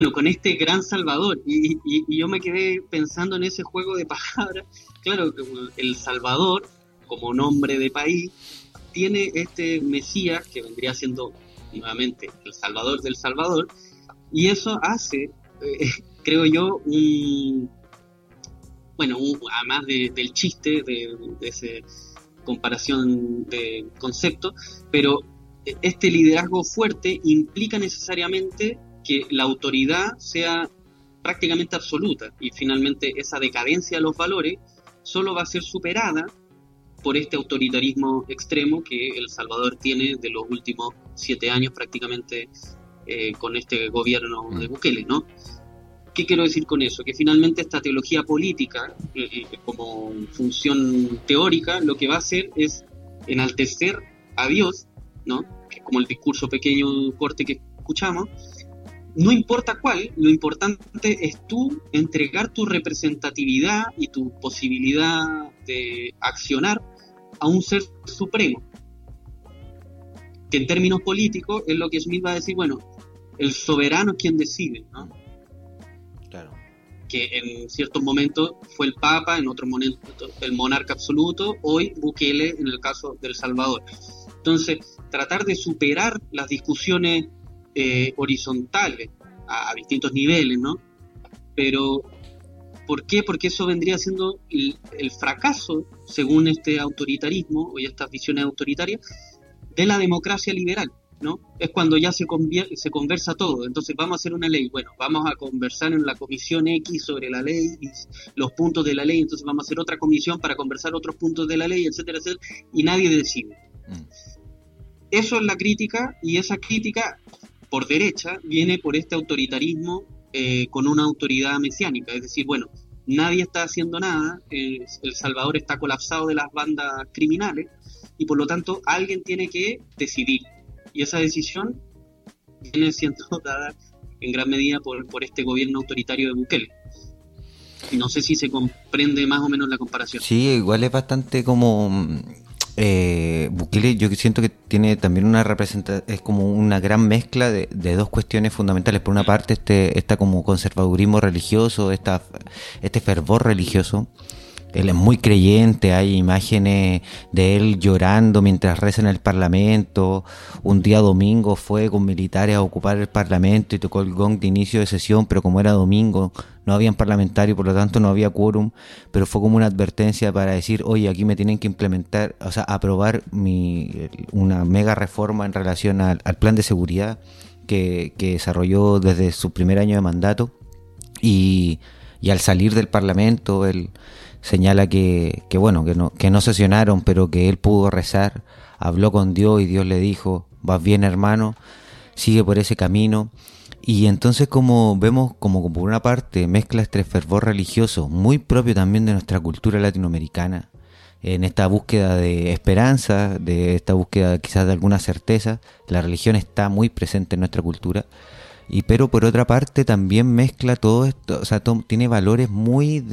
con este gran Salvador. Y yo me quedé pensando en ese juego de palabras. Claro, El Salvador, como nombre de país, tiene este Mesías que vendría siendo nuevamente el Salvador del Salvador, y eso hace, creo yo, además del chiste, de esa comparación de conceptos, pero este liderazgo fuerte implica necesariamente que la autoridad sea prácticamente absoluta, y finalmente esa decadencia de los valores solo va a ser superada por este autoritarismo extremo que El Salvador tiene de los últimos 7 años prácticamente, con este gobierno de Bukele, ¿no? ¿Qué quiero decir con eso? Que finalmente esta teología política, como función teórica, lo que va a hacer es enaltecer a Dios, ¿no? Que es como el discurso pequeño corte que escuchamos. No importa cuál, lo importante es tú entregar tu representatividad y tu posibilidad de accionar a un ser supremo, que en términos políticos es lo que Smith va a decir, bueno, el soberano es quien decide, ¿no? Claro. Que en ciertos momentos fue el Papa, en otros momentos el monarca absoluto, hoy Bukele en el caso de El Salvador. Entonces, tratar de superar las discusiones horizontales a distintos niveles, ¿no? Pero, ¿por qué? Porque eso vendría siendo el fracaso, según este autoritarismo y estas visiones autoritarias, de la democracia liberal, ¿no? Es cuando ya se conversa todo. Entonces vamos a hacer una ley, bueno, vamos a conversar en la comisión X sobre la ley, los puntos de la ley, entonces vamos a hacer otra comisión para conversar otros puntos de la ley, etcétera, etcétera, y nadie decide. Eso es la crítica, y esa crítica por derecha viene por este autoritarismo con una autoridad mesiánica, es decir, bueno, nadie está haciendo nada, El Salvador está colapsado de las bandas criminales, y por lo tanto alguien tiene que decidir, y esa decisión viene siendo dada en gran medida por este gobierno autoritario de Bukele. Y no sé si se comprende más o menos la comparación. Sí, igual es bastante como... Bukele, yo siento que tiene también una representación, es como una gran mezcla de dos cuestiones fundamentales. Por una parte, está como conservadurismo religioso, este fervor religioso. Él es muy creyente, hay imágenes de él llorando mientras reza en el Parlamento. Un día domingo fue con militares a ocupar el Parlamento y tocó el gong de inicio de sesión, pero como era domingo no habían parlamentarios, por lo tanto no había quórum, pero fue como una advertencia para decir, oye, aquí me tienen que implementar, o sea, aprobar una mega reforma en relación al plan de seguridad que desarrolló desde su primer año de mandato, y al salir del Parlamento él señala que no sesionaron, pero que él pudo rezar, habló con Dios y Dios le dijo, vas bien hermano, sigue por ese camino. Y entonces como vemos como por una parte mezcla este fervor religioso muy propio también de nuestra cultura latinoamericana, en esta búsqueda de esperanza, de esta búsqueda quizás de alguna certeza. La religión está muy presente en nuestra cultura, pero por otra parte también mezcla todo esto, o sea, tiene valores muy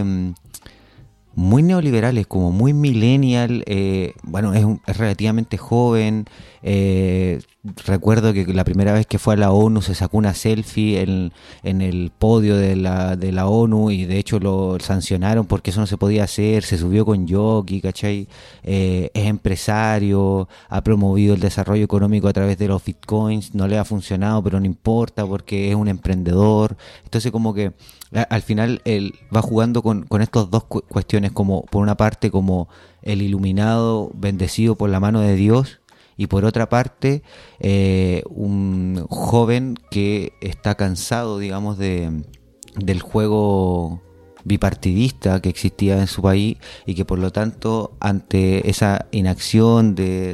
neoliberales, como muy millennial. Es relativamente joven. Recuerdo que la primera vez que fue a la ONU se sacó una selfie en el podio de la ONU, y de hecho lo sancionaron porque eso no se podía hacer. Se subió con jockey, ¿cachai? Es empresario, ha promovido el desarrollo económico a través de los bitcoins. No le ha funcionado, pero no importa porque es un emprendedor. Entonces como que al final él va jugando con estas dos cuestiones, como por una parte como el iluminado bendecido por la mano de Dios, y por otra parte un joven que está cansado, digamos, del juego bipartidista que existía en su país, y que por lo tanto ante esa inacción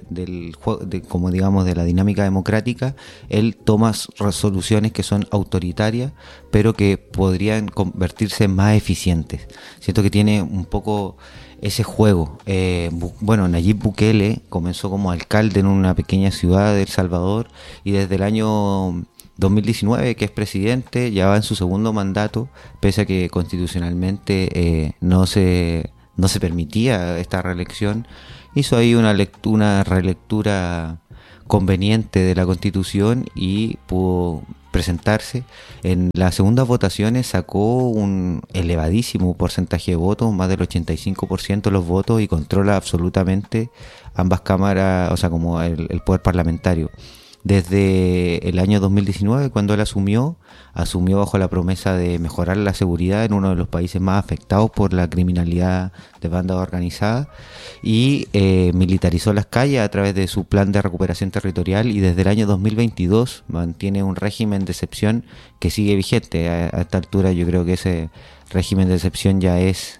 como digamos de la dinámica democrática, él toma resoluciones que son autoritarias pero que podrían convertirse en más eficientes. Siento que tiene un poco ese juego. Nayib Bukele comenzó como alcalde en una pequeña ciudad de El Salvador, y desde el año 2019 que es presidente, ya va en su segundo mandato, pese a que constitucionalmente no se permitía esta reelección. Hizo ahí una relectura conveniente de la Constitución y pudo presentarse. En las segundas votaciones sacó un elevadísimo porcentaje de votos, más del 85% de los votos, y controla absolutamente ambas cámaras, o sea, como el poder parlamentario. Desde el año 2019, cuando él asumió bajo la promesa de mejorar la seguridad en uno de los países más afectados por la criminalidad de bandas organizadas, y militarizó las calles a través de su plan de recuperación territorial, y desde el año 2022 mantiene un régimen de excepción que sigue vigente. A esta altura yo creo que ese régimen de excepción ya es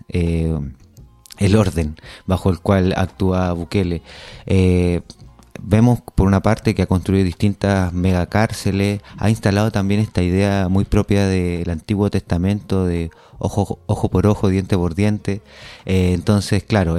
el orden bajo el cual actúa Bukele. Vemos por una parte que ha construido distintas megacárceles, ha instalado también esta idea muy propia del Antiguo Testamento de ojo por ojo, diente por diente. Entonces, claro,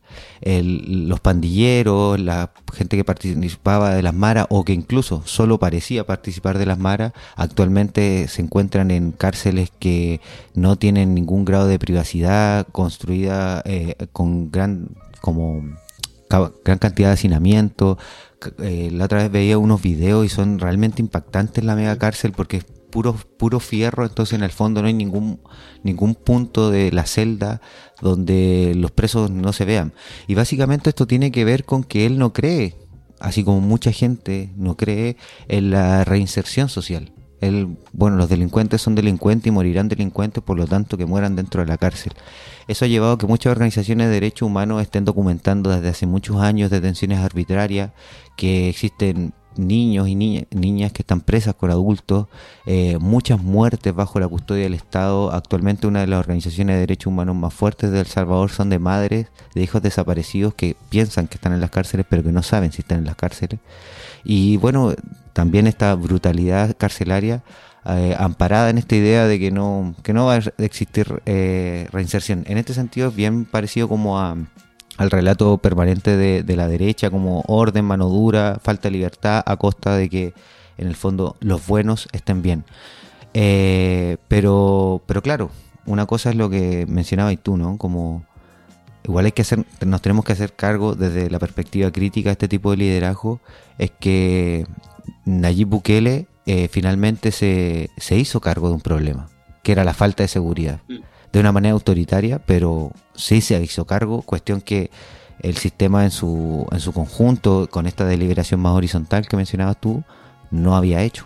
los pandilleros, la gente que participaba de las maras o que incluso solo parecía participar de las maras, actualmente se encuentran en cárceles que no tienen ningún grado de privacidad, construida con gran cantidad de hacinamiento. La otra vez veía unos videos y son realmente impactantes la mega cárcel, porque es puro fierro. Entonces en el fondo no hay ningún punto de la celda donde los presos no se vean. Y básicamente esto tiene que ver con que él no cree, así como mucha gente no cree, en la reinserción social. Los delincuentes son delincuentes y morirán delincuentes, por lo tanto que mueran dentro de la cárcel. Eso ha llevado a que muchas organizaciones de derechos humanos estén documentando desde hace muchos años detenciones arbitrarias, que existen niños y niñas que están presas con adultos, muchas muertes bajo la custodia del Estado. Actualmente una de las organizaciones de derechos humanos más fuertes de El Salvador son de madres de hijos desaparecidos que piensan que están en las cárceles pero que no saben si están en las cárceles. Y bueno, también esta brutalidad carcelaria amparada en esta idea de que no va a existir reinserción. En este sentido es bien parecido como al relato permanente de la derecha, como orden, mano dura, falta de libertad a costa de que en el fondo los buenos estén bien. Pero claro, una cosa es lo que mencionabas tú, ¿no? Como igual nos tenemos que hacer cargo desde la perspectiva crítica de este tipo de liderazgo, es que Nayib Bukele finalmente se hizo cargo de un problema, que era la falta de seguridad, de una manera autoritaria, pero sí se hizo cargo, cuestión que el sistema en su conjunto, con esta deliberación más horizontal que mencionabas tú, no había hecho.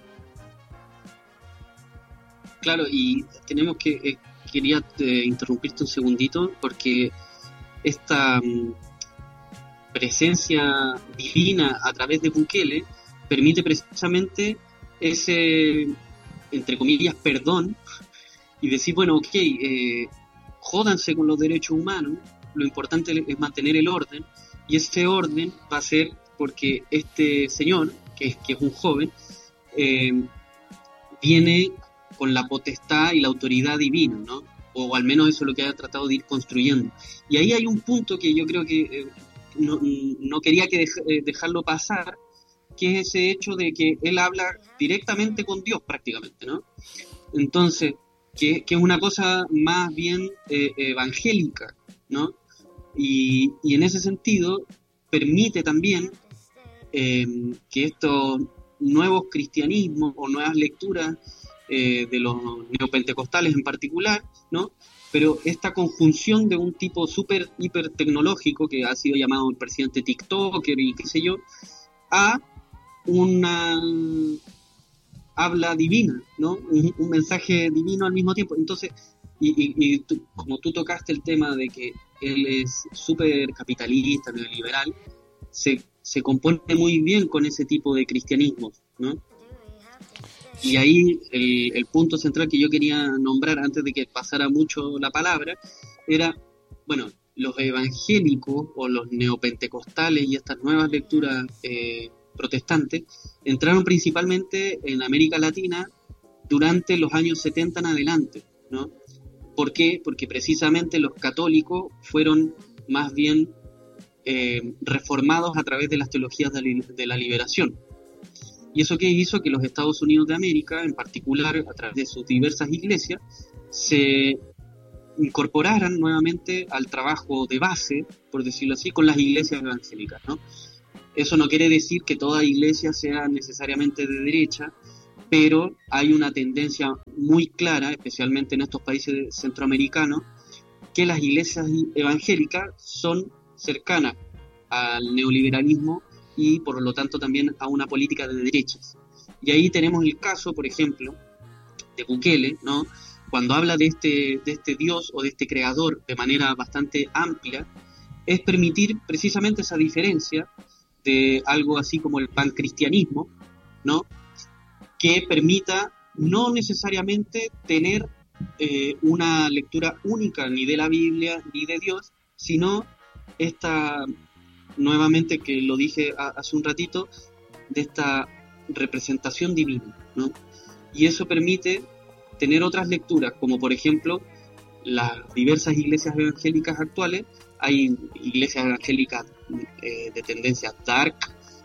Claro, y tenemos que quería interrumpirte un segundito, porque esta presencia divina a través de Bukele permite precisamente ese, entre comillas, perdón, y decir, bueno, ok, jódanse con los derechos humanos, lo importante es mantener el orden, y ese orden va a ser porque este señor, que es un joven, viene con la potestad y la autoridad divina, ¿no? O al menos eso es lo que ha tratado de ir construyendo. Y ahí hay un punto que yo creo que no quería dejarlo pasar, que es ese hecho de que él habla directamente con Dios prácticamente, ¿no? Entonces, que es una cosa más bien evangélica, ¿no? Y en ese sentido permite también que estos nuevos cristianismos o nuevas lecturas de los neopentecostales en particular, ¿no? Pero esta conjunción de un tipo súper hiper tecnológico que ha sido llamado el presidente TikToker y qué sé yo, a una habla divina, ¿no? Un mensaje divino al mismo tiempo. Entonces, como tú tocaste el tema de que él es súper capitalista, neoliberal, se compone muy bien con ese tipo de cristianismo, ¿no? Y ahí el punto central que yo quería nombrar antes de que pasara mucho la palabra era, bueno, los evangélicos o los neopentecostales y estas nuevas lecturas protestantes entraron principalmente en América Latina durante los años 70 en adelante, ¿no? ¿Por qué? Porque precisamente los católicos fueron más bien reformados a través de las teologías de la liberación. Y eso que hizo que los Estados Unidos de América, en particular a través de sus diversas iglesias, se incorporaran nuevamente al trabajo de base, por decirlo así, con las iglesias evangélicas, ¿no? Eso no quiere decir que toda iglesia sea necesariamente de derecha, pero hay una tendencia muy clara, especialmente en estos países centroamericanos, que las iglesias evangélicas son cercanas al neoliberalismo y por lo tanto también a una política de derechas. Y ahí tenemos el caso, por ejemplo, de Bukele, ¿no? Cuando habla de este Dios o de este creador de manera bastante amplia, es permitir precisamente esa diferencia de algo así como el pancristianismo, ¿no? Que permita no necesariamente tener una lectura única ni de la Biblia ni de Dios, sino esta, nuevamente que lo dije hace un ratito, de esta representación divina, ¿no? Y eso permite tener otras lecturas, como por ejemplo las diversas iglesias evangélicas actuales. Hay iglesias evangélicas de tendencia dark,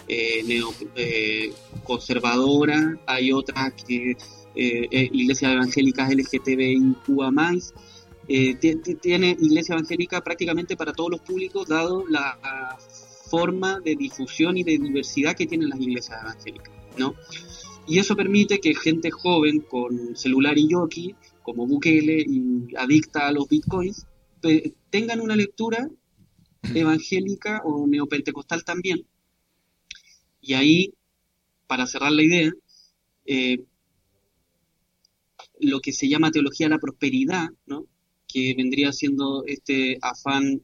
conservadora, hay otras que iglesias evangélicas LGTBIQA+, tiene iglesia evangélica prácticamente para todos los públicos, dado la forma de difusión y de diversidad que tienen las iglesias evangélicas, ¿no? Y eso permite que gente joven con celular y jockey, como Bukele y adicta a los bitcoins, tengan una lectura evangélica o neopentecostal también. Y ahí, para cerrar la idea, lo que se llama teología de la prosperidad, ¿no? Que vendría siendo este afán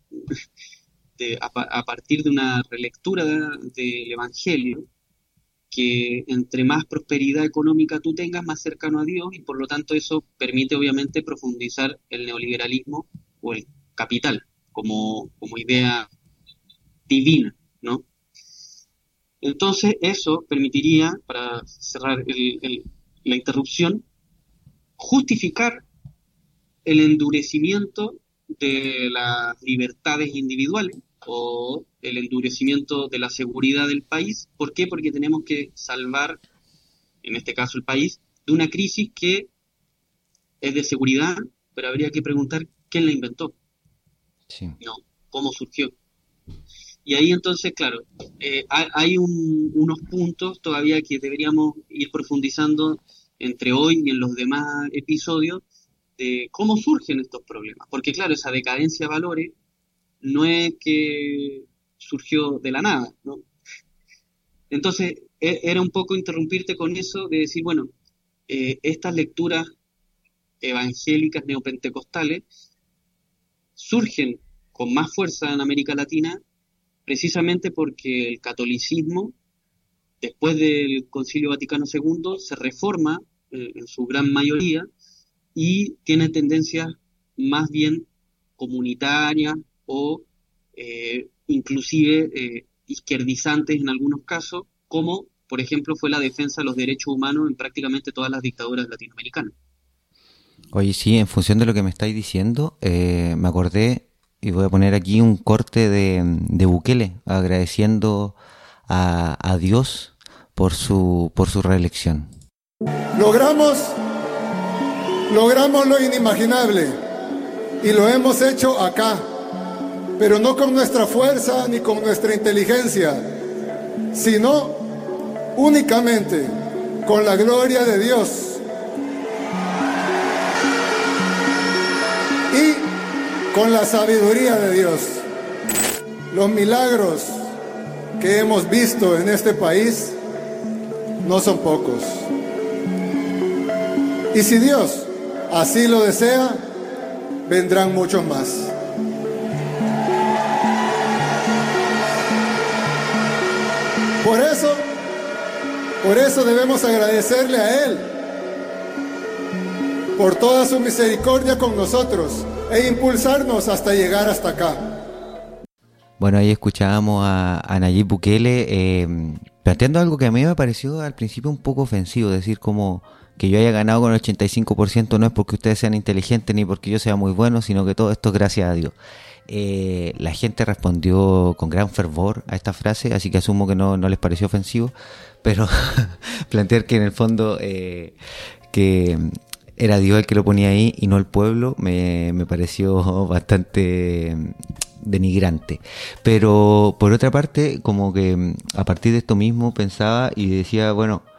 a partir de una relectura del Evangelio, que entre más prosperidad económica tú tengas, más cercano a Dios, y por lo tanto eso permite obviamente profundizar el neoliberalismo o el capital como idea divina, ¿no? Entonces eso permitiría, para cerrar la interrupción, justificar el endurecimiento de las libertades individuales o el endurecimiento de la seguridad del país. ¿Por qué? Porque tenemos que salvar, en este caso el país, de una crisis que es de seguridad, pero habría que preguntar quién la inventó, Sí. ¿no? ¿Cómo surgió? Y ahí entonces, claro, hay unos puntos todavía que deberíamos ir profundizando entre hoy y en los demás episodios de cómo surgen estos problemas. Porque claro, esa decadencia de valores no es que surgió de la nada, ¿no? Entonces, era un poco interrumpirte con eso de decir, bueno, estas lecturas evangélicas neopentecostales surgen con más fuerza en América Latina precisamente porque el catolicismo, después del Concilio Vaticano II, se reforma en su gran mayoría y tiene tendencias más bien comunitarias o inclusive izquierdizantes en algunos casos, como por ejemplo fue la defensa de los derechos humanos en prácticamente todas las dictaduras latinoamericanas. Oye, sí, en función de lo que me estáis diciendo, me acordé y voy a poner aquí un corte de Bukele agradeciendo a Dios por su reelección. Logramos lo inimaginable y lo hemos hecho acá, pero no con nuestra fuerza ni con nuestra inteligencia, sino únicamente con la gloria de Dios y con la sabiduría de Dios. Los milagros que hemos visto en este país no son pocos. Y si Dios así lo desea, vendrán muchos más. Por eso debemos agradecerle a Él por toda su misericordia con nosotros e impulsarnos hasta llegar hasta acá. Bueno, ahí escuchábamos a Nayib Bukele planteando algo que a mí me pareció al principio un poco ofensivo, decir como que yo haya ganado con el 85% no es porque ustedes sean inteligentes ni porque yo sea muy bueno, sino que todo esto es gracias a Dios. La gente respondió con gran fervor a esta frase, así que asumo que no les pareció ofensivo, pero plantear que en el fondo que era Dios el que lo ponía ahí y no el pueblo me pareció bastante denigrante. Pero por otra parte, como que a partir de esto mismo pensaba y decía, bueno,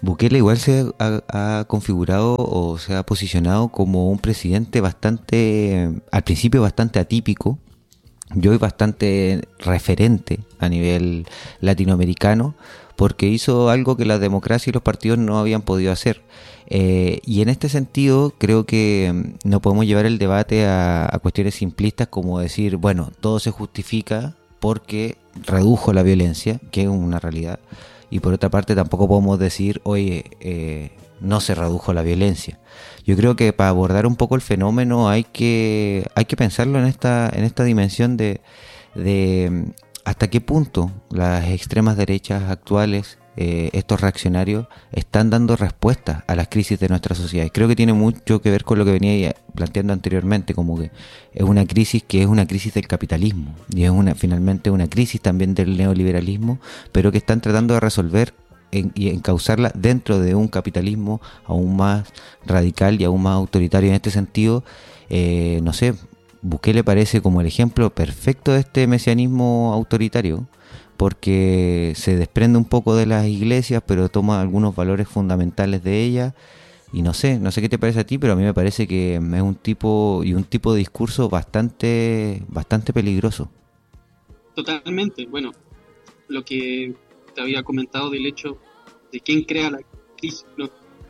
Bukele igual ha configurado o se ha posicionado como un presidente bastante, al principio bastante atípico, y hoy bastante referente a nivel latinoamericano, porque hizo algo que la democracia y los partidos no habían podido hacer. Y en este sentido creo que no podemos llevar el debate a cuestiones simplistas como decir, bueno, todo se justifica porque redujo la violencia, que es una realidad. Y por otra parte tampoco podemos decir, oye, no se redujo la violencia. Yo creo que para abordar un poco el fenómeno hay que pensarlo en esta dimensión de hasta qué punto las extremas derechas actuales, estos reaccionarios, están dando respuesta a las crisis de nuestra sociedad. Creo que tiene mucho que ver con lo que venía planteando anteriormente, como que es una crisis del capitalismo y es finalmente una crisis también del neoliberalismo, pero que están tratando de resolver y encauzarla dentro de un capitalismo aún más radical y aún más autoritario. En este sentido, no sé, Bukele parece como el ejemplo perfecto de este mesianismo autoritario, porque se desprende un poco de las iglesias, pero toma algunos valores fundamentales de ellas. Y no sé qué te parece a ti, pero a mí me parece que es un tipo de discurso bastante peligroso. Totalmente. Bueno, lo que te había comentado del hecho de quién crea la crisis, ¿no?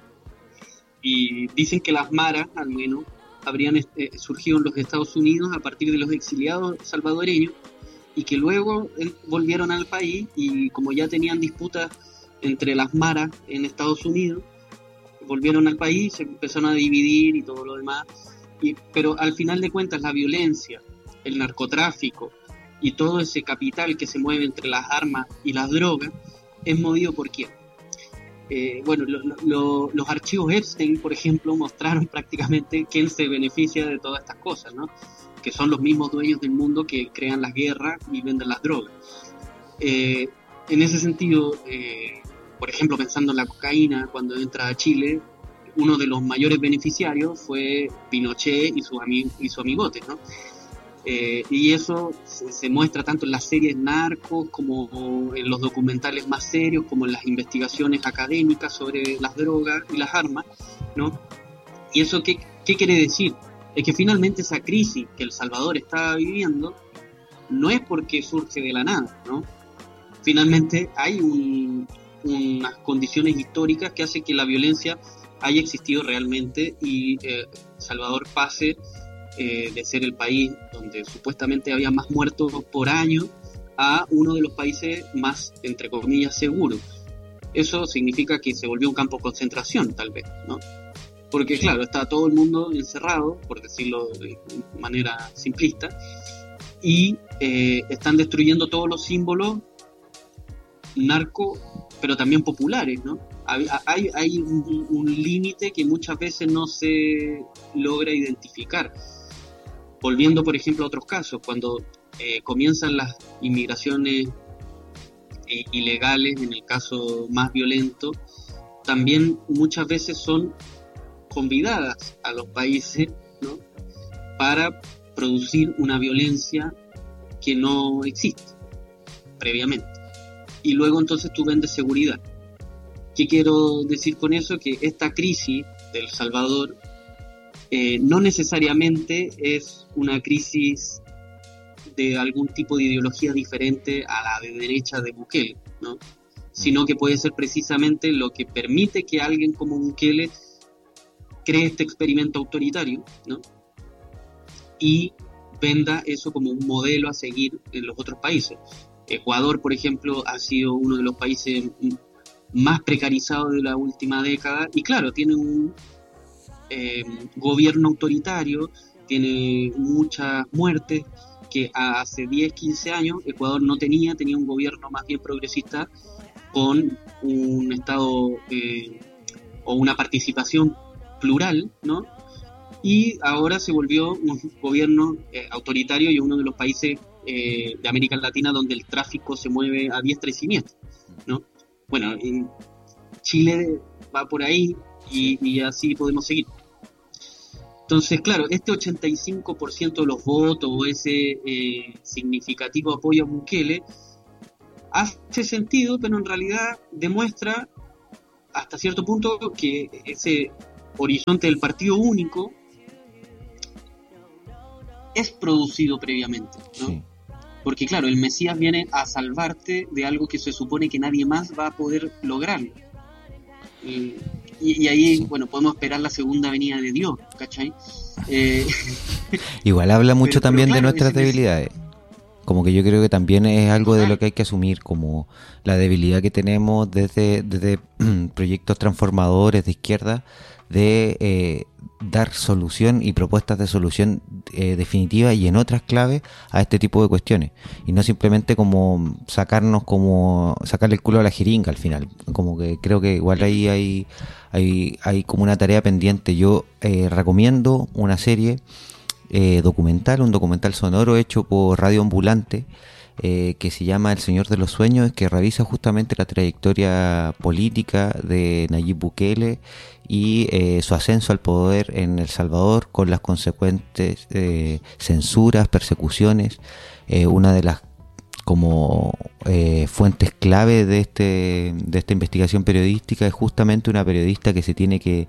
Y dicen que las maras, al menos, habrían surgido en los Estados Unidos a partir de los exiliados salvadoreños, y que luego volvieron al país, y como ya tenían disputas entre las maras en Estados Unidos, volvieron al país, se empezaron a dividir y todo lo demás, pero al final de cuentas la violencia, el narcotráfico y todo ese capital que se mueve entre las armas y las drogas es movido por quién. Bueno, los archivos Epstein, por ejemplo, mostraron prácticamente quién se beneficia de todas estas cosas, ¿no? Que son los mismos dueños del mundo que crean las guerras y venden las drogas. En ese sentido, por ejemplo, pensando en la cocaína, cuando entra a Chile, uno de los mayores beneficiarios fue Pinochet y su amigote, ¿no? Y eso se muestra tanto en las series narcos como en los documentales más serios, como en las investigaciones académicas sobre las drogas y las armas, ¿no? ¿Y eso qué quiere decir? Es que finalmente esa crisis que El Salvador está viviendo no es porque surge de la nada, ¿no? Finalmente hay unas condiciones históricas que hacen que la violencia haya existido realmente y Salvador pase de ser el país donde supuestamente había más muertos por año a uno de los países más, entre comillas, seguros. Eso significa que se volvió un campo de concentración, tal vez, ¿no? Porque claro, está todo el mundo encerrado, por decirlo de manera simplista, y están destruyendo todos los símbolos narco, pero también populares, ¿no? Hay un límite que muchas veces no se logra identificar. Volviendo, por ejemplo, a otros casos, cuando comienzan las inmigraciones ilegales, en el caso más violento, también muchas veces son convidadas a los países, ¿no?, para producir una violencia que no existe previamente. Y luego entonces tú vendes seguridad. ¿Qué quiero decir con eso? Que esta crisis de El Salvador no necesariamente es una crisis de algún tipo de ideología diferente a la de derecha de Bukele, ¿no? Sino que puede ser precisamente lo que permite que alguien como Bukele cree este experimento autoritario, ¿no?, y venda eso como un modelo a seguir en los otros países. Ecuador, por ejemplo, ha sido uno de los países más precarizados de la última década, y claro, tiene un gobierno autoritario, tiene muchas muertes que hace 10, 15 años Ecuador no tenía un gobierno más bien progresista, con un Estado o una participación plural, ¿no? Y ahora se volvió un gobierno autoritario y uno de los países de América Latina donde el tráfico se mueve a diestra y siniestra, ¿no? Bueno, en Chile va por ahí y así podemos seguir. Entonces, claro, este 85% de los votos o ese significativo apoyo a Bukele hace sentido, pero en realidad demuestra hasta cierto punto que ese horizonte del partido único es producido previamente, ¿no? Sí. Porque claro, el Mesías viene a salvarte de algo que se supone que nadie más va a poder lograrlo. Y ahí, Sí. bueno, podemos esperar la segunda venida de Dios, ¿cachai? Igual habla mucho pero también de claro, nuestras debilidades. Como que yo creo que también es algo de total. lo que hay que asumir, como la debilidad que tenemos desde proyectos transformadores de izquierda, de dar solución y propuestas de solución definitiva y en otras claves a este tipo de cuestiones. Y no simplemente como sacarle el culo a la jeringa al final. Como que creo que igual ahí hay como una tarea pendiente. Yo recomiendo una serie un documental sonoro hecho por Radio Ambulante, que se llama El Señor de los Sueños, que revisa justamente la trayectoria política de Nayib Bukele y su ascenso al poder en El Salvador, con las consecuentes censuras, persecuciones. Una de las como fuentes clave de esta investigación periodística es justamente una periodista que se tiene que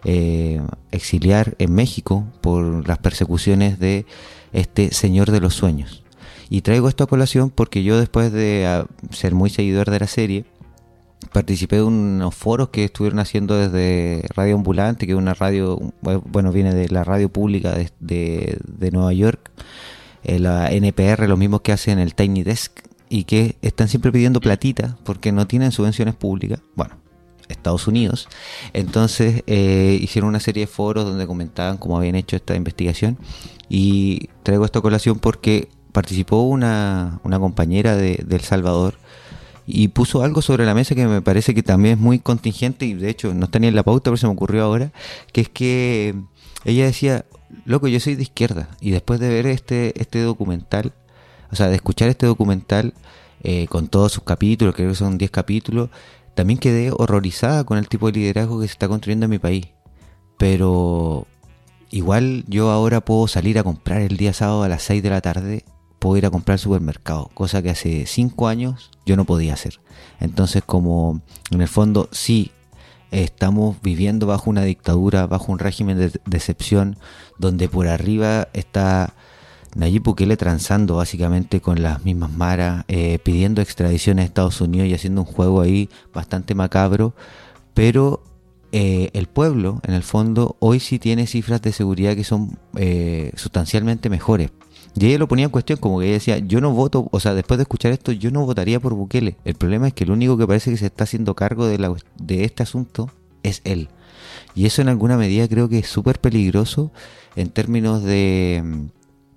exiliar en México por las persecuciones de este Señor de los Sueños. Y traigo esto a colación porque yo, después de ser muy seguidor de la serie, participé de unos foros que estuvieron haciendo desde Radio Ambulante, que es una radio, bueno, viene de la radio pública de Nueva York, la NPR, los mismos que hacen el Tiny Desk, y que están siempre pidiendo platita porque no tienen subvenciones públicas. Bueno, Estados Unidos. Entonces hicieron una serie de foros donde comentaban cómo habían hecho esta investigación, y traigo esta colación porque participó una compañera de El Salvador y puso algo sobre la mesa que me parece que también es muy contingente, y de hecho no está ni en la pauta, pero se me ocurrió ahora, que es que ella decía: loco, yo soy de izquierda, y después de ver este documental, o sea, de escuchar este documental con todos sus capítulos, creo que son 10 capítulos, también quedé horrorizada con el tipo de liderazgo que se está construyendo en mi país. Pero igual yo ahora puedo salir a comprar el día sábado a las 6 de la tarde, puedo ir a comprar al supermercado, cosa que hace 5 años yo no podía hacer. Entonces, como en el fondo sí estamos viviendo bajo una dictadura, bajo un régimen de excepción, donde por arriba está Nayib Bukele transando básicamente con las mismas maras, pidiendo extradición a Estados Unidos y haciendo un juego ahí bastante macabro, pero el pueblo, en el fondo, hoy sí tiene cifras de seguridad que son sustancialmente mejores. Y ella lo ponía en cuestión, como que ella decía: yo no voto, o sea, después de escuchar esto, yo no votaría por Bukele. El problema es que el único que parece que se está haciendo cargo de este asunto es él. Y eso, en alguna medida, creo que es súper peligroso en términos de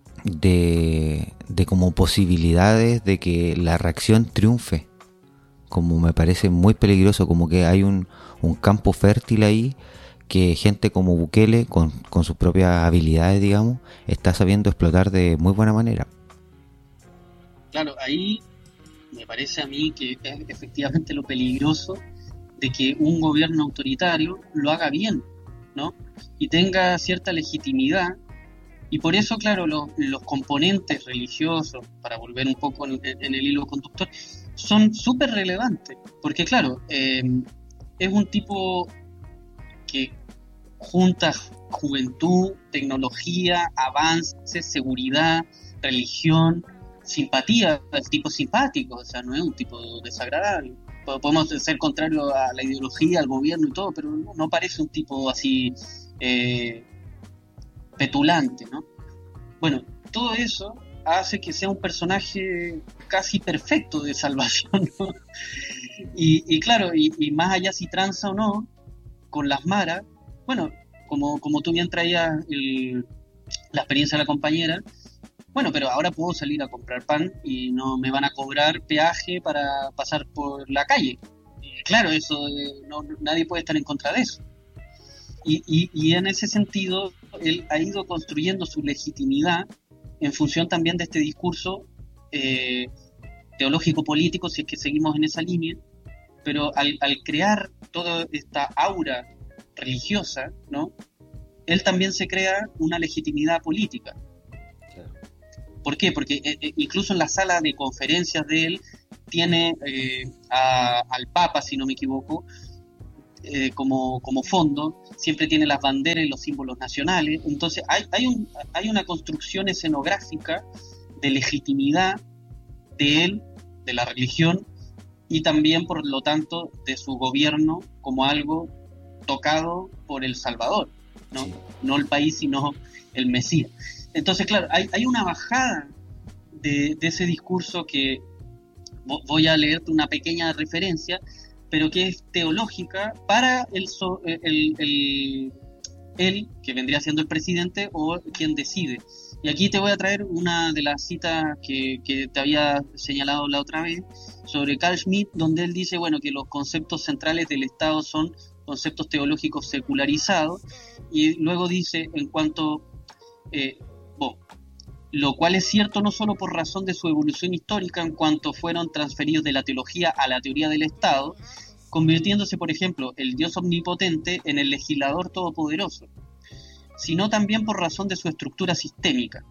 como posibilidades de que la reacción triunfe. Como me parece muy peligroso, como que hay un campo fértil ahí, que gente como Bukele, con sus propias habilidades, digamos, está sabiendo explotar de muy buena manera. Claro, ahí me parece a mí que es efectivamente lo peligroso de que un gobierno autoritario lo haga bien, ¿no? Y tenga cierta legitimidad. Y por eso, claro, los componentes religiosos, para volver un poco en el hilo conductor, son súper relevantes. Porque, claro, es un tipo que junta juventud, tecnología, avances, seguridad, religión, simpatía. El tipo simpático, o sea, no es un tipo desagradable. Podemos ser contrarios a la ideología, al gobierno y todo, pero no parece un tipo así petulante, ¿no? Bueno, todo eso hace que sea un personaje casi perfecto de salvación, ¿no? Y claro, y más allá si tranza o no con las maras, bueno, como tú bien traías la experiencia de la compañera, bueno, pero ahora puedo salir a comprar pan y no me van a cobrar peaje para pasar por la calle. Claro, eso nadie puede estar en contra de eso. Y en ese sentido, él ha ido construyendo su legitimidad en función también de este discurso teológico-político, si es que seguimos en esa línea, pero al crear toda esta aura religiosa, ¿no? Él también se crea una legitimidad política. ¿Por qué? Porque incluso en la sala de conferencias de él tiene al Papa, si no me equivoco, como fondo, siempre tiene las banderas y los símbolos nacionales. Entonces hay una construcción escenográfica de legitimidad de él, de la religión, y también, por lo tanto, de su gobierno como algo tocado por el Salvador, ¿no? Sí. No el país, sino el Mesías. Entonces, claro, hay una bajada de ese discurso que voy a leerte una pequeña referencia, pero que es teológica para él, que vendría siendo el presidente o quien decide. Y aquí te voy a traer una de las citas que te había señalado la otra vez sobre Carl Schmitt, donde él dice, bueno, que los conceptos centrales del Estado son conceptos teológicos secularizados, y luego dice, en cuanto, lo cual es cierto no solo por razón de su evolución histórica en cuanto fueron transferidos de la teología a la teoría del Estado, convirtiéndose, por ejemplo, el Dios omnipotente en el legislador todopoderoso, sino también por razón de su estructura sistemática,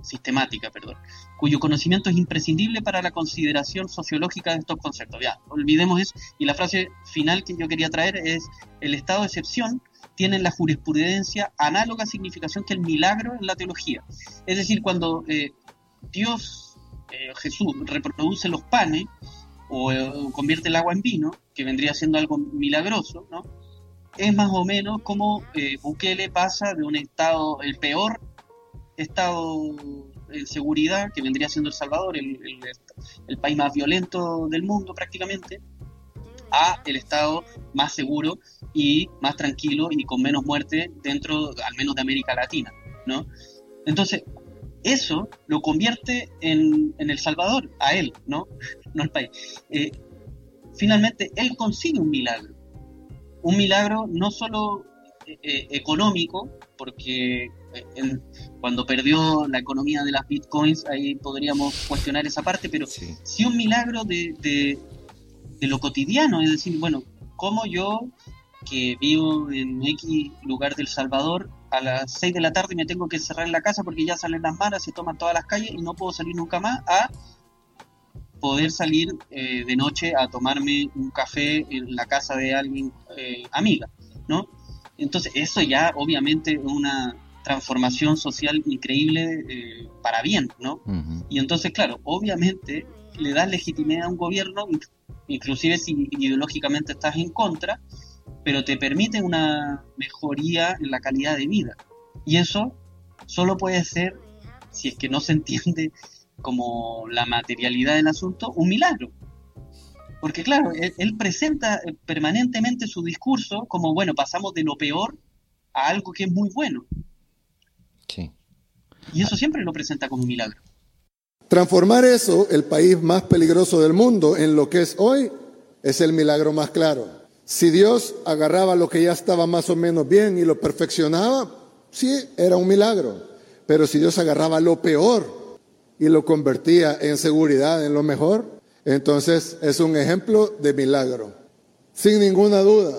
cuyo conocimiento es imprescindible para la consideración sociológica de estos conceptos. Ya, olvidemos eso. Y la frase final que yo quería traer es: el estado de excepción tiene en la jurisprudencia análoga significación que el milagro en la teología. Es decir, cuando Dios, Jesús, reproduce los panes o convierte el agua en vino, que vendría siendo algo milagroso, ¿no? Es más o menos como Bukele pasa de un estado, el peor estado de seguridad, que vendría siendo El Salvador, el país más violento del mundo prácticamente, a el estado más seguro y más tranquilo y con menos muerte dentro, al menos, de América Latina, ¿no? Entonces, eso lo convierte en El Salvador, a él, ¿no? No al país. Finalmente, él consigue un milagro no solo económico, porque cuando perdió la economía de las bitcoins, ahí podríamos cuestionar esa parte, pero sí un milagro de lo cotidiano, es decir, bueno, como yo, que vivo en X lugar del Salvador, a las 6 de la tarde me tengo que cerrar en la casa porque ya salen las maras, se toman todas las calles y no puedo salir nunca más, a poder salir de noche a tomarme un café en la casa de alguien amiga, ¿no? Entonces eso ya obviamente es una transformación social increíble para bien, ¿no? Uh-huh. Y entonces, claro, obviamente le das legitimidad a un gobierno, inclusive si ideológicamente estás en contra, pero te permite una mejoría en la calidad de vida. Y eso solo puede ser, si es que no se entiende como la materialidad del asunto, un milagro. Porque claro, él presenta permanentemente su discurso como, bueno, pasamos de lo peor a algo que es muy bueno. Sí. Y eso siempre lo presenta como un milagro. Transformar eso, el país más peligroso del mundo, en lo que es hoy, es el milagro más claro. Si Dios agarraba lo que ya estaba más o menos bien y lo perfeccionaba, sí, era un milagro. Pero si Dios agarraba lo peor y lo convertía en seguridad, en lo mejor, entonces es un ejemplo de milagro, sin ninguna duda,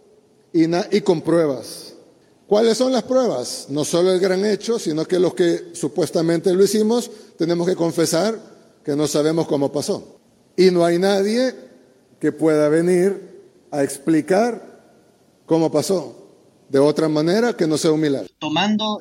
y con pruebas. ¿Cuáles son las pruebas? No solo el gran hecho, sino que los que supuestamente lo hicimos, tenemos que confesar que no sabemos cómo pasó. Y no hay nadie que pueda venir a explicar cómo pasó de otra manera que no sea un milagro. Tomando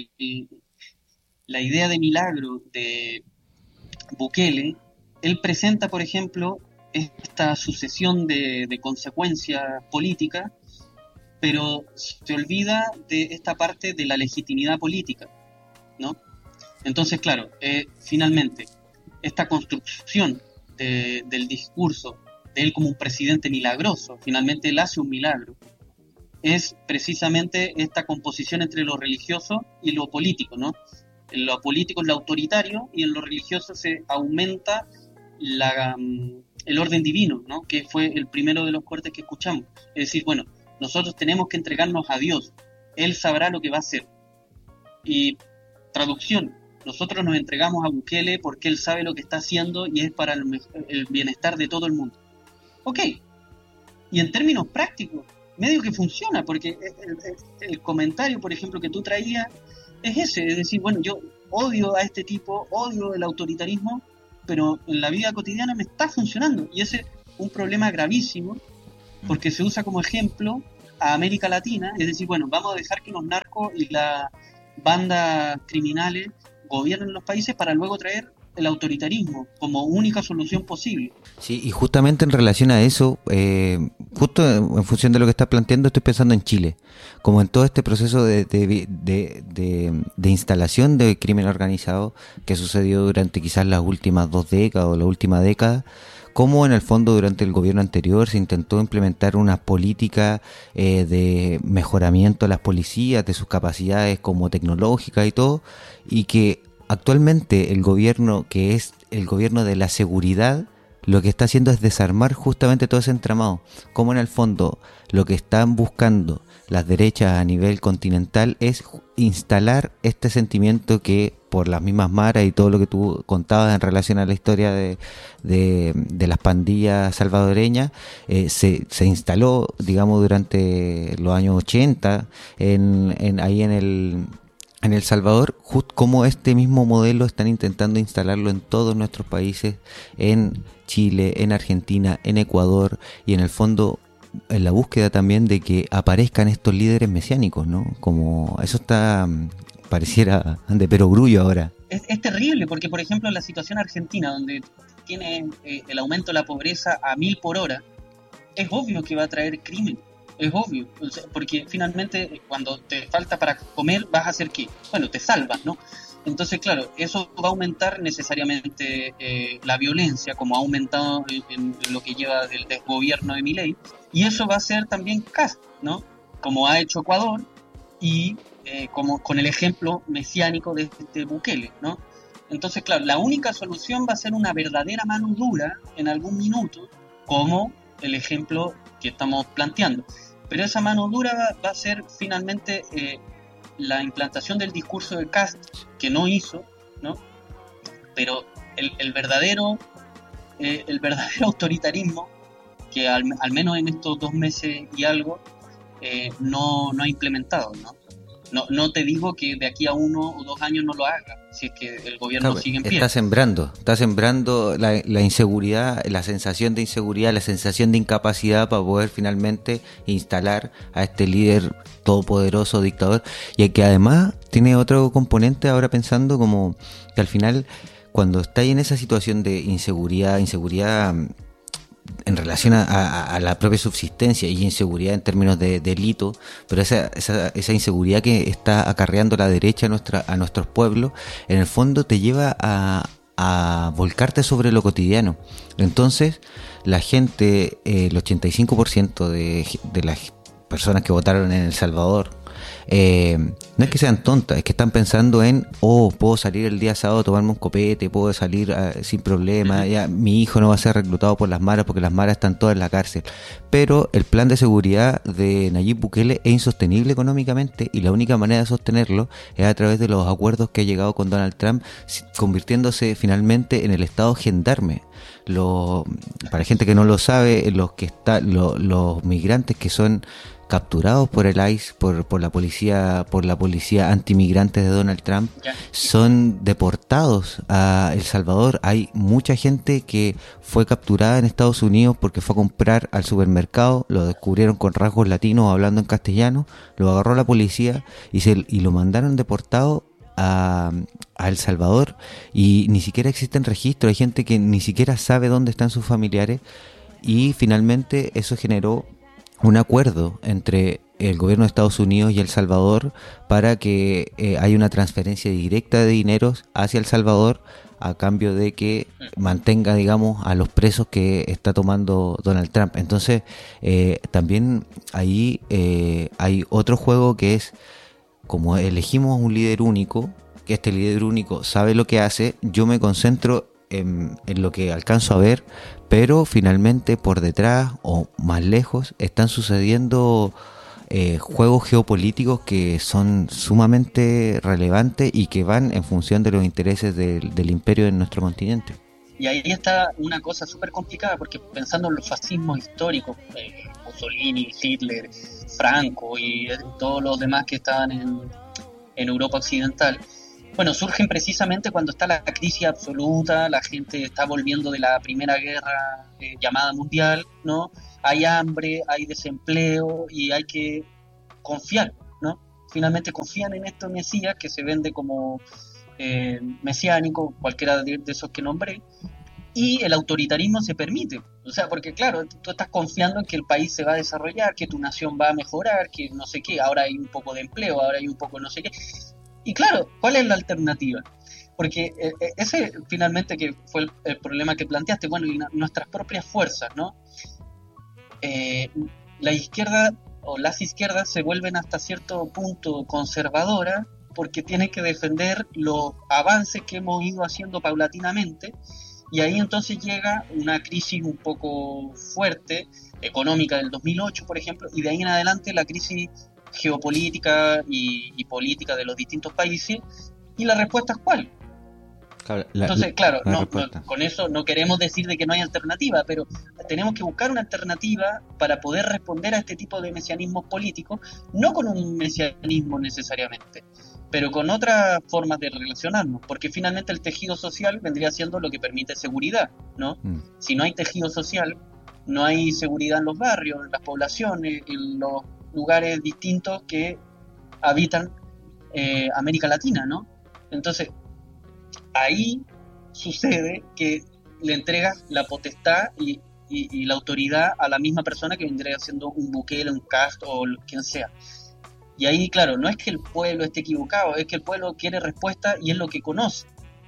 la idea de milagro de Bukele, él presenta, por ejemplo, esta sucesión de consecuencias políticas, pero se olvida de esta parte de la legitimidad política, ¿no? Entonces, claro, finalmente, esta construcción del discurso de él como un presidente milagroso, finalmente él hace un milagro, es precisamente esta composición entre lo religioso y lo político, ¿no? En lo político es lo autoritario y en lo religioso se aumenta el orden divino, ¿no? Que fue el primero de los cortes que escuchamos. Es decir, bueno, nosotros tenemos que entregarnos a Dios, Él sabrá lo que va a hacer. Y traducción, nosotros nos entregamos a Bukele porque Él sabe lo que está haciendo y es para el bienestar de todo el mundo. Ok, y en términos prácticos, medio que funciona, porque el comentario, por ejemplo, que tú traías es ese, es decir, bueno, yo odio a este tipo, odio el autoritarismo, pero en la vida cotidiana me está funcionando, y ese es un problema gravísimo porque se usa como ejemplo a América Latina, es decir, bueno, vamos a dejar que los narcos y las bandas criminales gobiernen los países para luego traer el autoritarismo como única solución posible. Sí, y justamente en relación a eso, justo en función de lo que estás planteando, estoy pensando en Chile, como en todo este proceso de instalación de crimen organizado que sucedió durante quizás las últimas 2 décadas o la última década, como en el fondo durante el gobierno anterior se intentó implementar una política de mejoramiento de las policías, de sus capacidades como tecnológicas y todo, y que actualmente el gobierno, que es el gobierno de la seguridad, lo que está haciendo es desarmar justamente todo ese entramado. Como en el fondo lo que están buscando las derechas a nivel continental es instalar este sentimiento que por las mismas maras y todo lo que tú contabas en relación a la historia de las pandillas salvadoreñas, se instaló, digamos, durante los años 80 ahí en El Salvador, como este mismo modelo están intentando instalarlo en todos nuestros países, en Chile, en Argentina, en Ecuador, y en el fondo en la búsqueda también de que aparezcan estos líderes mesiánicos, ¿no? Como eso está, pareciera de perogrullo ahora. Es terrible porque, por ejemplo, en la situación argentina, donde tiene el aumento de la pobreza a 1000 por hora, es obvio que va a traer crimen. Es obvio, porque finalmente cuando te falta para comer, ¿vas a hacer qué? Bueno, te salvas, ¿no? Entonces, claro, eso va a aumentar necesariamente la violencia, como ha aumentado en lo que lleva del desgobierno de Milei, y eso va a ser también Kast, ¿no? Como ha hecho Ecuador, y como con el ejemplo mesiánico de Bukele, ¿no? Entonces, claro, la única solución va a ser una verdadera mano dura en algún minuto, como el ejemplo que estamos planteando. Pero esa mano dura va a ser finalmente la implantación del discurso de Kast, que no hizo, ¿no? Pero el verdadero autoritarismo, que al menos en estos 2 meses y algo, no ha implementado, ¿no? No te digo que de aquí a 1 o 2 años no lo haga, si es que el gobierno sigue en pie. Está sembrando la inseguridad, la sensación de inseguridad, la sensación de incapacidad para poder finalmente instalar a este líder todopoderoso, dictador, y que además tiene otro componente ahora pensando como que al final, cuando está en esa situación de inseguridad en relación a la propia subsistencia y inseguridad en términos de delito, pero esa inseguridad que está acarreando la derecha a nuestros pueblos, en el fondo te lleva a volcarte sobre lo cotidiano. Entonces, la gente, el 85% de las personas que votaron en El Salvador, no es que sean tontas, es que están pensando en, puedo salir el día sábado a tomarme un copete, puedo salir sin problema, ya mi hijo no va a ser reclutado por las maras porque las maras están todas en la cárcel. Pero el plan de seguridad de Nayib Bukele es insostenible económicamente, y la única manera de sostenerlo es a través de los acuerdos que ha llegado con Donald Trump, convirtiéndose finalmente en el estado gendarme. Para gente que no lo sabe, los migrantes que son capturados por el ICE, por la policía antimigrantes de Donald Trump, son deportados a El Salvador. Hay mucha gente que fue capturada en Estados Unidos porque fue a comprar al supermercado, lo descubrieron con rasgos latinos hablando en castellano, lo agarró la policía y lo mandaron deportado a El Salvador, y ni siquiera existen registros. Hay gente que ni siquiera sabe dónde están sus familiares, y finalmente eso generó un acuerdo entre el gobierno de Estados Unidos y El Salvador para que haya una transferencia directa de dineros hacia El Salvador a cambio de que mantenga, digamos, a los presos que está tomando Donald Trump. Entonces, también ahí hay otro juego que es, como elegimos un líder único, que este líder único sabe lo que hace, yo me concentro en lo que alcanzo a ver, pero finalmente por detrás o más lejos están sucediendo juegos geopolíticos que son sumamente relevantes y que van en función de los intereses del imperio en nuestro continente. Y ahí está una cosa súper complicada, porque pensando en los fascismos históricos, Mussolini, Hitler, Franco y todos los demás que estaban en Europa occidental, Bueno, surgen precisamente cuando está la crisis absoluta, la gente está volviendo de la Primera Guerra llamada mundial, ¿no? Hay hambre, hay desempleo y hay que confiar, ¿no? Finalmente confían en este Mesías que se vende como mesiánico, cualquiera de esos que nombré, y el autoritarismo se permite. O sea, porque claro, tú estás confiando en que el país se va a desarrollar, que tu nación va a mejorar, que no sé qué, ahora hay un poco de empleo, ahora hay un poco no sé qué. Y claro, ¿cuál es la alternativa? Porque ese finalmente que fue el problema que planteaste, bueno, y nuestras propias fuerzas, ¿no? La izquierda o las izquierdas se vuelven hasta cierto punto conservadoras porque tienen que defender los avances que hemos ido haciendo paulatinamente, y ahí entonces llega una crisis un poco fuerte, económica del 2008, por ejemplo, y de ahí en adelante la crisis geopolítica y política de los distintos países, y la respuesta es ¿cuál? Entonces, claro, con eso no queremos decir de que no hay alternativa, pero tenemos que buscar una alternativa para poder responder a este tipo de mesianismos políticos, no con un mesianismo necesariamente, pero con otras formas de relacionarnos, porque finalmente el tejido social vendría siendo lo que permite seguridad, ¿no? Si no hay tejido social, no hay seguridad en los barrios, en las poblaciones, en los lugares distintos que habitan América Latina, ¿no? Entonces, ahí sucede que le entregas la potestad y la autoridad a la misma persona que vendría siendo un Bukele, un Castro o quien sea. Y ahí, claro, no es que el pueblo esté equivocado, es que el pueblo quiere respuesta y es lo que conoce.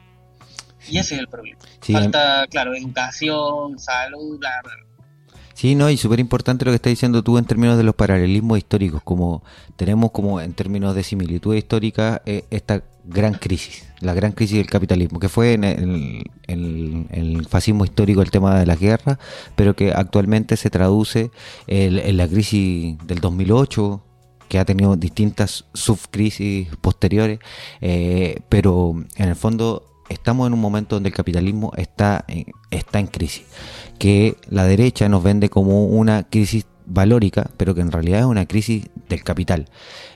Y ese es el problema. Sí, falta, claro, educación, salud, bla, bla. Sí, no, y súper importante lo que estás diciendo tú en términos de los paralelismos históricos, como tenemos como en términos de similitud histórica esta gran crisis, la gran crisis del capitalismo, que fue en el fascismo histórico el tema de las guerras, pero que actualmente se traduce en la crisis del 2008, que ha tenido distintas subcrisis posteriores, pero en el fondo estamos en un momento donde el capitalismo está en crisis, que la derecha nos vende como una crisis valórica, pero que en realidad es una crisis del capital.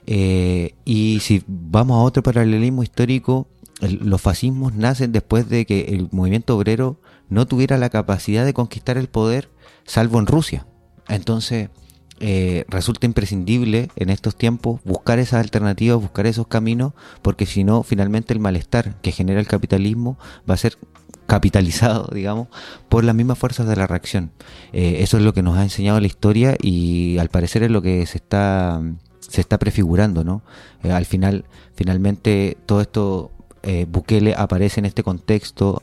Y si vamos a otro paralelismo histórico, los fascismos nacen después de que el movimiento obrero no tuviera la capacidad de conquistar el poder, salvo en Rusia. Entonces resulta imprescindible en estos tiempos buscar esas alternativas, buscar esos caminos, porque si no, finalmente el malestar que genera el capitalismo va a ser capitalizado, digamos, por las mismas fuerzas de la reacción. Eso es lo que nos ha enseñado la historia y al parecer es lo que se está prefigurando, ¿no? Finalmente todo esto, Bukele aparece en este contexto,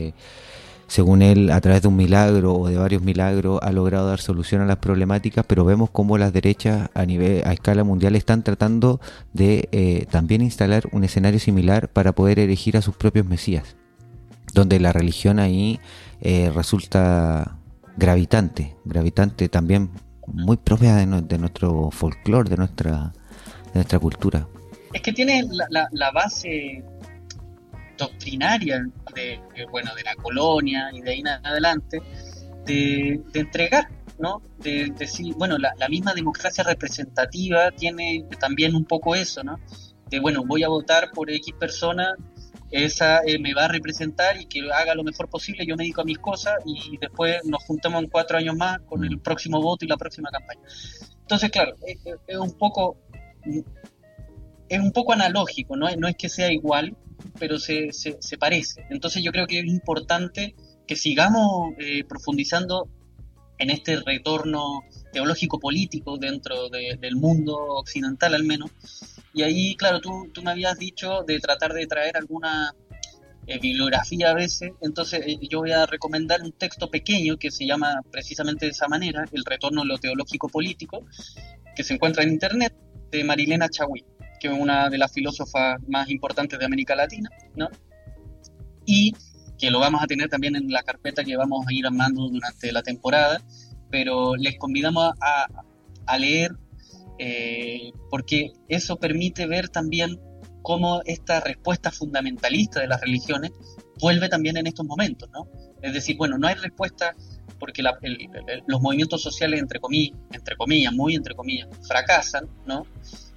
según él, a través de un milagro o de varios milagros, ha logrado dar solución a las problemáticas, pero vemos cómo las derechas a escala mundial están tratando de también instalar un escenario similar para poder elegir a sus propios mesías, donde la religión ahí resulta gravitante también, muy propia de nuestro folclore, de nuestra cultura. Es que tiene la base doctrinaria de la colonia y de ahí en adelante de entregar, ¿no? De decir, bueno, la misma democracia representativa tiene también un poco eso, ¿no? De, bueno, voy a votar por X persona, esa me va a representar y que haga lo mejor posible, yo me dedico a mis cosas y después nos juntamos en 4 años más con el próximo voto y la próxima campaña. Entonces, claro, es un poco analógico, no es que sea igual, pero se parece. Entonces yo creo que es importante que sigamos profundizando en este retorno teológico-político dentro del mundo occidental al menos. Y ahí, claro, tú me habías dicho de tratar de traer alguna bibliografía a veces, entonces yo voy a recomendar un texto pequeño que se llama precisamente de esa manera, El retorno a lo teológico-político, que se encuentra en internet, de Marilena Chaui, que es una de las filósofas más importantes de América Latina, ¿no? Y que lo vamos a tener también en la carpeta que vamos a ir armando durante la temporada, pero les convidamos a leer, porque eso permite ver también cómo esta respuesta fundamentalista de las religiones vuelve también en estos momentos, ¿no? Es decir, bueno, no hay respuesta porque los movimientos sociales, entre comillas, muy entre comillas, fracasan, ¿no?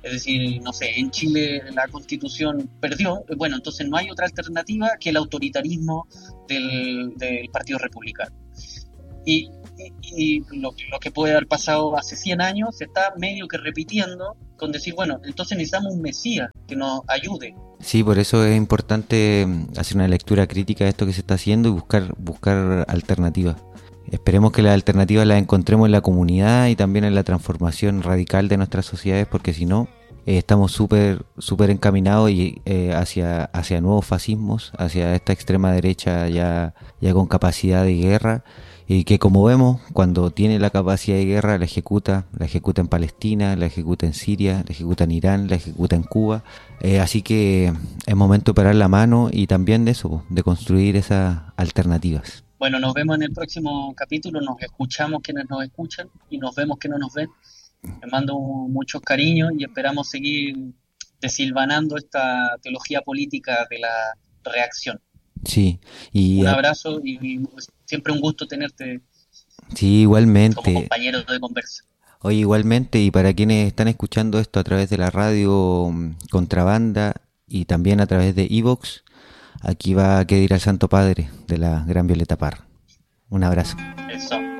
Es decir, no sé, en Chile la Constitución perdió, bueno, entonces no hay otra alternativa que el autoritarismo del Partido Republicano. Y lo que puede haber pasado hace 100 años se está medio que repitiendo con decir, bueno, entonces necesitamos un mesías que nos ayude. Sí, por eso es importante hacer una lectura crítica de esto que se está haciendo y buscar alternativas. Esperemos que las alternativas las encontremos en la comunidad y también en la transformación radical de nuestras sociedades, porque si no, estamos súper encaminados hacia nuevos fascismos, hacia esta extrema derecha ya con capacidad de guerra, y que, como vemos, cuando tiene la capacidad de guerra la ejecuta en Palestina, la ejecuta en Siria, la ejecuta en Irán, la ejecuta en Cuba. Así que es momento de parar la mano y también de eso, de construir esas alternativas. Bueno, nos vemos en el próximo capítulo, nos escuchamos quienes nos escuchan y nos vemos quienes nos ven. Les mando muchos cariños y esperamos seguir desilvanando esta teología política de la reacción. Sí, y un abrazo y siempre un gusto tenerte. Sí, igualmente. Como compañero de conversa. Oye, igualmente, y para quienes están escuchando esto a través de la radio Contrabanda y también a través de iVoox, aquí va a quedar al Santo Padre de la Gran Violeta Parra. Un abrazo. Eso.